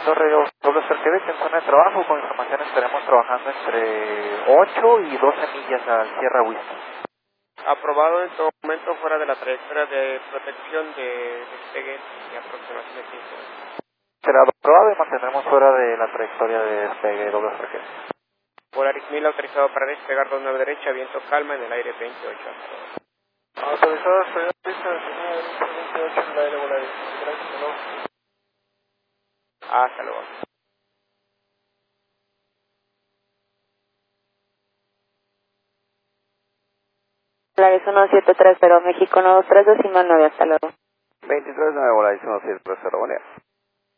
Torre doble Quebec en zona de trabajo. Con información estaremos trabajando entre 8 y 12 millas al Sierra Whisky. Aprobado en todo momento fuera de la trayectoria de protección de despegue y aproximación de 15. Será aprobado y mantendremos fuera de la trayectoria de despegue doble Quebec. Polaris 1000 autorizado para despegar 29 derecha, viento calma en el aire 28. Autorizado a despegar pista de 28 en el aire Polaris. Gracias, ¿no? Hasta luego. Polaris 1730, México 123, decimal 9, hasta luego. 23 Nuevo Polaris 1730,